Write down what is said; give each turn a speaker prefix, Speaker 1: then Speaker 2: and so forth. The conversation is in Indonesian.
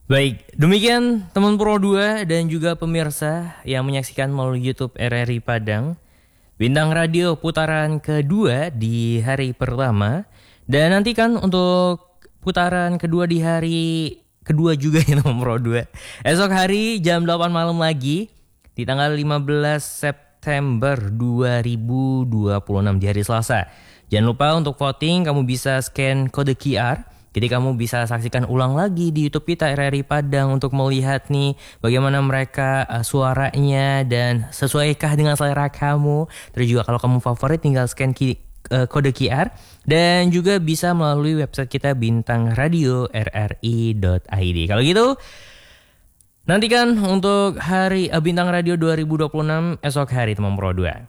Speaker 1: Baik, demikian teman Pro 2 dan juga pemirsa yang menyaksikan melalui YouTube RRI Padang. Bintang Radio putaran kedua di hari pertama. Dan nantikan untuk putaran kedua di hari kedua juga ya teman Pro 2. Esok hari jam 8 malam lagi di tanggal 15 September 2026 di hari Selasa. Jangan lupa untuk voting kamu bisa scan kode QR. Jadi kamu bisa saksikan ulang lagi di YouTube kita RRI Padang untuk melihat nih bagaimana mereka suaranya dan sesuaikah dengan selera kamu. Terus juga kalau kamu favorit tinggal scan kode QR dan juga bisa melalui website kita bintangradio.rri.id. Kalau gitu nantikan untuk hari Bintang Radio 2026 esok hari teman Pro 2.